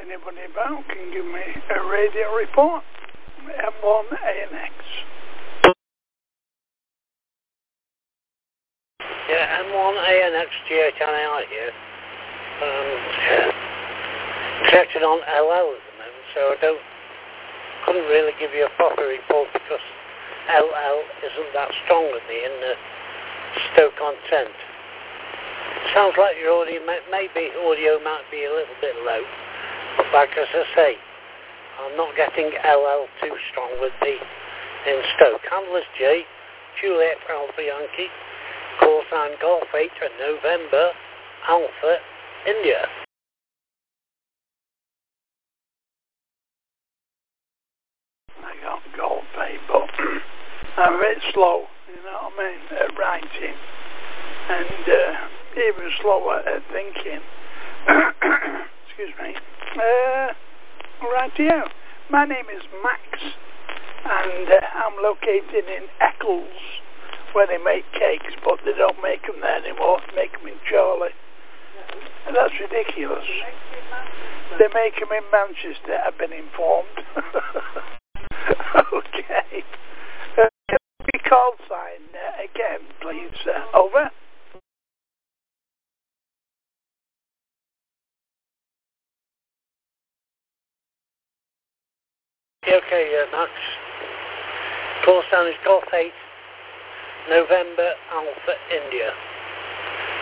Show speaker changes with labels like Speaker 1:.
Speaker 1: anybody about can give me a radio report. M1ANX.
Speaker 2: Yeah, M1ANX GHNI here. Connected on LL at the moment, so I couldn't really give you a proper report because LL isn't that strong with me in the Stoke-on-Trent. Sounds like your audio might be a little bit low, but like as I say, I'm not getting LL too strong with me in Stoke. Handlers J, Juliet Alpha Yankee, call sign Golf 8 at November, Alpha, India.
Speaker 1: I got Golf 8, but I'm a bit slow, you know what I mean, at writing, and even slower at thinking. Excuse me. Right here. My name is Max, and I'm located in Eccles, where they make cakes, but they don't make them there anymore. They make them in Chorley. And that's ridiculous. They make them in Manchester, I've been informed. Okay. Can we call sign again, please? Over.
Speaker 2: Okay, Max. Call sign is Golf 8, November, Alpha, India.